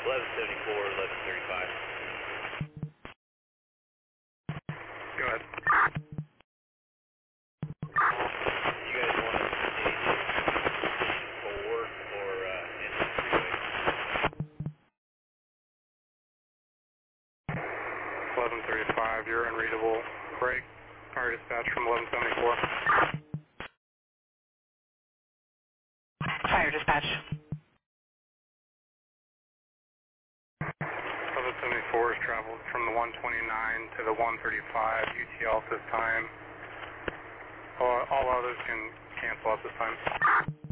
1174, 1135. Go ahead. You guys want to engage in 4 or in the freeway? 1135, you're unreadable. Break. Our dispatch from 1174. Fire dispatch. 1174 has traveled from the 129 to the 135 UTL at this time. All others can cancel at this time.